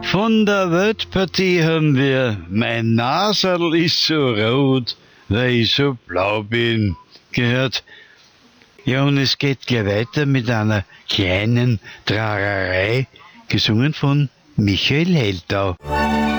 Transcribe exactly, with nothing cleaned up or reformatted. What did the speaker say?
Von der Weltpartie haben wir Mein Naserl ist so rot, weil ich so blau bin gehört. Ja, und es geht gleich weiter mit einer kleinen Trarerei, gesungen von Michael Heldau.